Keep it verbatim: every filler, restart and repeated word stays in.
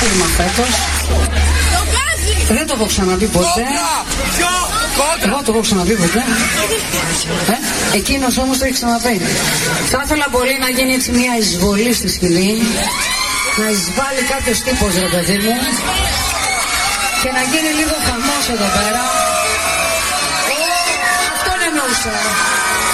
Πούλμα φέτος. Δεν το έχω ξαναπεί ποτέ. Εγώ το έχω ξαναπεί ποτέ. Ε? Εκείνος όμως το έχει ξαναπεί. Θα ήθελα πολύ να γίνει έτσι μια εισβολή στη σκηνή. Να εισβάλλει κάποιος τύπος, ρε παιδί μου. Και να γίνει λίγο χαμός εδώ πέρα. Αυτόν εννοούσα.